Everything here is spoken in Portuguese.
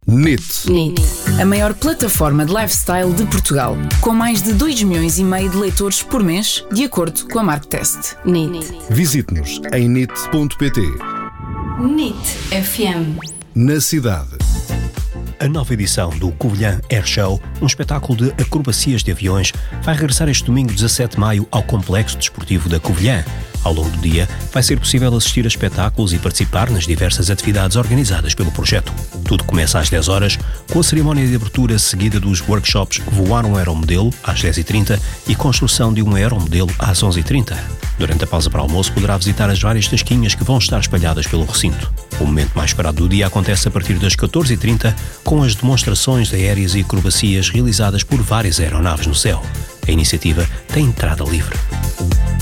NIT, a maior plataforma de lifestyle de Portugal, com mais de 2,5 milhões de leitores por mês, de acordo com a Marktest. NIT. Visite-nos em nit.pt. NIT FM. Na cidade. A nova edição do Covilhã Air Show, um espetáculo de acrobacias de aviões, vai regressar este domingo 17 de maio ao Complexo Desportivo da Covilhã. Ao longo do dia, vai ser possível assistir a espetáculos e participar nas diversas atividades organizadas pelo projeto. Tudo começa às 10 horas, com a cerimónia de abertura seguida dos workshops Voar um Aeromodelo, às 10h30, e Construção de um Aeromodelo, às 11h30. Durante a pausa para almoço, poderá visitar as várias tasquinhas que vão estar espalhadas pelo recinto. O momento mais esperado do dia acontece a partir das 14h30, com as demonstrações aéreas e acrobacias realizadas por várias aeronaves no céu. A iniciativa tem entrada livre.